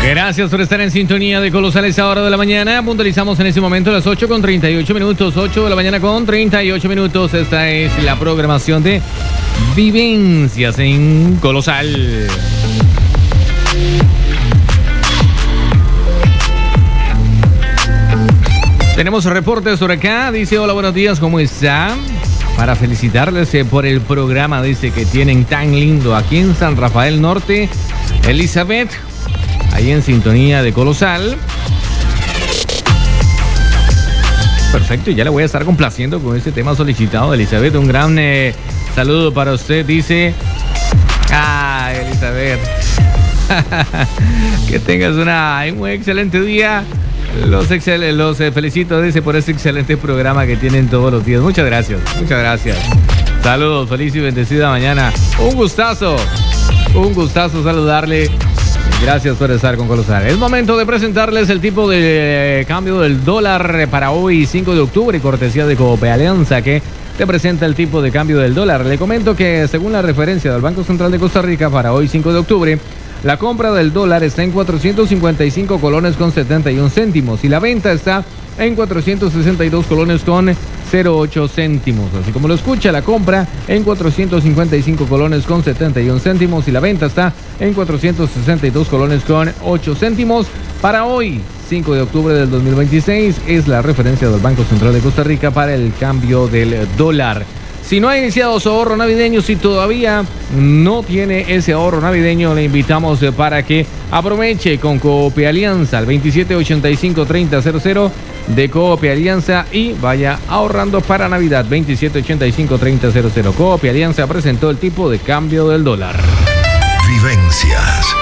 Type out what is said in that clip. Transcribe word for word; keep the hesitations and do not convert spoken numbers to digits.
Gracias por estar en sintonía de Colosal a esa hora de la mañana. Puntualizamos en este momento las ocho con treinta y ocho minutos. ocho de la mañana con treinta y ocho minutos. Esta es la programación de Vivencias en Colosal. Tenemos reportes por acá. Dice: hola, buenos días, ¿cómo está? Para felicitarles eh, por el programa, dice, que tienen tan lindo aquí en San Rafael Norte. Elizabeth, ahí en sintonía de Colosal. Perfecto, y ya le voy a estar complaciendo con este tema solicitado de Elizabeth. Un gran eh, saludo para usted, dice. Ah, Elizabeth. Que tengas una, un excelente día. Los, excel, los eh, felicito, dice, por este excelente programa que tienen todos los días. Muchas gracias, muchas gracias. Saludos, feliz y bendecida mañana. Un gustazo, un gustazo saludarle. Gracias por estar con Colosal. Es momento de presentarles el tipo de cambio del dólar para hoy, cinco de octubre, cortesía de Coop Alianza, que te presenta el tipo de cambio del dólar. Le comento que según la referencia del Banco Central de Costa Rica, para hoy, cinco de octubre, la compra del dólar está en cuatrocientos cincuenta y cinco colones con setenta y un céntimos y la venta está en cuatrocientos sesenta y dos colones con cero ocho céntimos. Así como lo escucha, la compra en cuatrocientos cincuenta y cinco colones con setenta y un céntimos y la venta está en cuatrocientos sesenta y dos colones con ocho céntimos. Para hoy, cinco de octubre del dos mil veintiséis, es la referencia del Banco Central de Costa Rica para el cambio del dólar. Si no ha iniciado su ahorro navideño, si todavía no tiene ese ahorro navideño, le invitamos para que aproveche con Coop Alianza al veintisiete ochenta y cinco treinta cero cero de Coop Alianza y vaya ahorrando para Navidad. Veintisiete ochenta y cinco treinta cero cero. Coop Alianza presentó el tipo de cambio del dólar. Vivencias.